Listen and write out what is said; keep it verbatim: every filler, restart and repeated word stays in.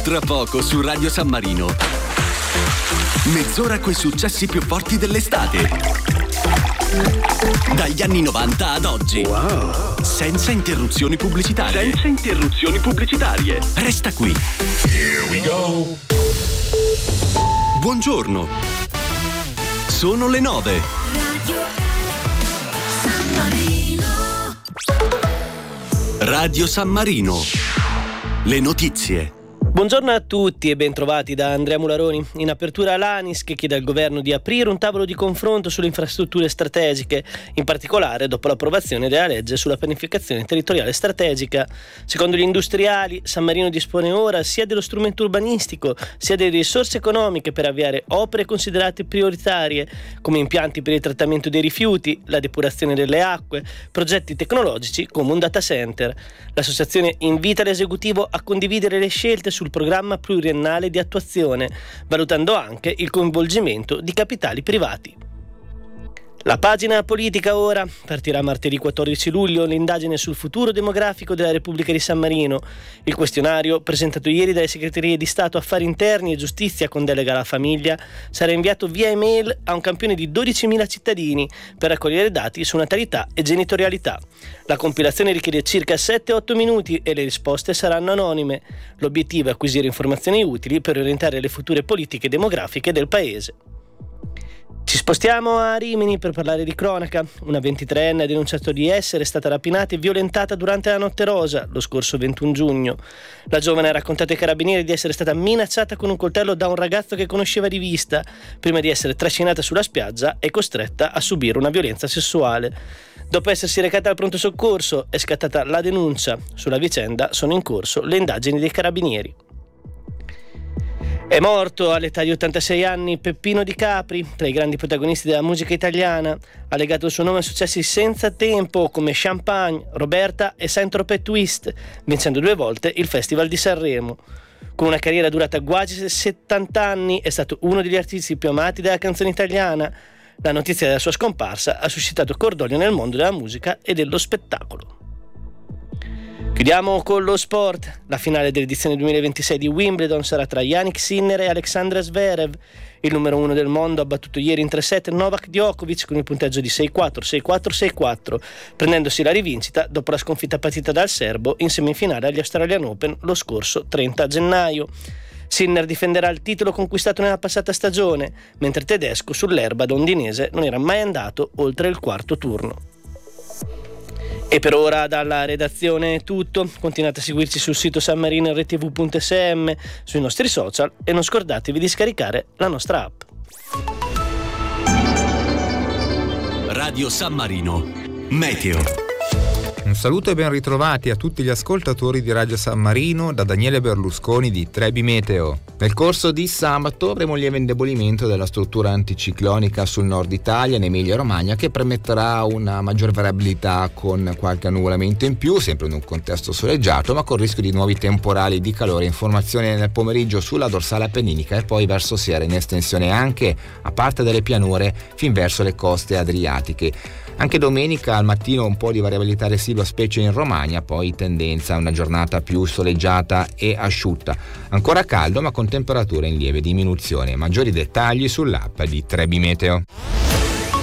Tra poco su Radio San Marino. Mezz'ora coi successi più forti dell'estate. Dagli anni novanta ad oggi. Wow. Senza interruzioni pubblicitarie. Senza interruzioni pubblicitarie. Resta qui. Here we go. Buongiorno. Sono le nove. Radio San Marino. Radio San Marino. Le notizie. Buongiorno a tutti e bentrovati da Andrea Mularoni. In apertura l'ANIS che chiede al governo di aprire un tavolo di confronto sulle infrastrutture strategiche, in particolare dopo l'approvazione della legge sulla pianificazione territoriale strategica. Secondo gli industriali, San Marino dispone ora sia dello strumento urbanistico sia delle risorse economiche per avviare opere considerate prioritarie, come impianti per il trattamento dei rifiuti, la depurazione delle acque, progetti tecnologici come un data center. L'associazione invita l'esecutivo a condividere le scelte sul programma pluriennale di attuazione, valutando anche il coinvolgimento di capitali privati. La pagina politica ora. Partirà martedì quattordici luglio l'indagine sul futuro demografico della Repubblica di San Marino. Il questionario, presentato ieri dalle segreterie di Stato Affari Interni e Giustizia con delega alla famiglia, sarà inviato via email a un campione di dodicimila cittadini per raccogliere dati su natalità e genitorialità. La compilazione richiede circa sette otto minuti e le risposte saranno anonime. L'obiettivo è acquisire informazioni utili per orientare le future politiche demografiche del paese. Ci spostiamo a Rimini per parlare di cronaca. Una ventitreenne ha denunciato di essere stata rapinata e violentata durante la Notte Rosa, lo scorso ventuno giugno. La giovane ha raccontato ai carabinieri di essere stata minacciata con un coltello da un ragazzo che conosceva di vista, prima di essere trascinata sulla spiaggia e costretta a subire una violenza sessuale. Dopo essersi recata al pronto soccorso è scattata la denuncia. Sulla vicenda sono in corso le indagini dei carabinieri. È morto all'età di ottantasei anni Peppino Di Capri, tra i grandi protagonisti della musica italiana. Ha legato il suo nome a successi senza tempo come Champagne, Roberta e Saint-Tropez Twist, vincendo due volte il Festival di Sanremo. Con una carriera durata quasi settanta anni, è stato uno degli artisti più amati della canzone italiana. La notizia della sua scomparsa ha suscitato cordoglio nel mondo della musica e dello spettacolo. Chiudiamo con lo sport. La finale dell'edizione duemilaventisei di Wimbledon sarà tra Jannik Sinner e Alexander Zverev. Il numero uno del mondo ha battuto ieri in tre set Novak Djokovic con il punteggio di sei quattro, sei quattro, sei quattro, prendendosi la rivincita dopo la sconfitta patita dal serbo in semifinale agli Australian Open lo scorso trenta gennaio. Sinner difenderà il titolo conquistato nella passata stagione, mentre il tedesco sull'erba londinese non era mai andato oltre il quarto turno. E per ora dalla redazione è tutto. Continuate a seguirci sul sito san marino erre ti vu punto esse emme, sui nostri social e non scordatevi di scaricare la nostra app. Radio San Marino. Meteo. Un saluto e ben ritrovati a tutti gli ascoltatori di Radio San Marino da Daniele Berlusconi di Trebi Meteo. Nel corso di sabato avremo un lieve indebolimento della struttura anticiclonica sul nord Italia, in Emilia-Romagna, che permetterà una maggior variabilità con qualche annuvolamento in più, sempre in un contesto soleggiato, ma con rischio di nuovi temporali di calore. Informazione nel pomeriggio sulla dorsale appenninica e poi verso sera in estensione anche a parte delle pianure fin verso le coste adriatiche. Anche domenica al mattino un po' di variabilità residua, specie in Romagna, poi tendenza a una giornata più soleggiata e asciutta. Ancora caldo ma con temperature in lieve diminuzione. Maggiori dettagli sull'app di Trebi Meteo.